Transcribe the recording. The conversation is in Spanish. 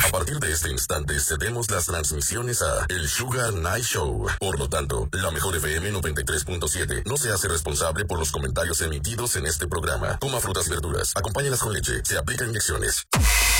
A partir de este instante cedemos las transmisiones a El Sugar Night Show. Por lo tanto, la mejor FM 93.7 no se hace responsable por los comentarios emitidos en este programa. Coma frutas y verduras, acompáñelas con leche, se aplican inyecciones.